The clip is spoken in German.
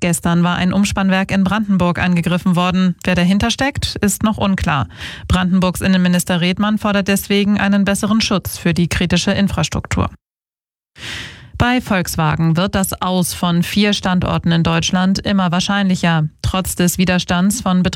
Gestern war ein Umspannwerk in Brandenburg angegriffen worden. Wer dahinter steckt, ist noch unklar. Brandenburgs Innenminister Redmann fordert deswegen einen besseren Schutz für die kritische Infrastruktur. Bei Volkswagen wird das Aus von 4 Standorten in Deutschland immer wahrscheinlicher. Trotz des Widerstands von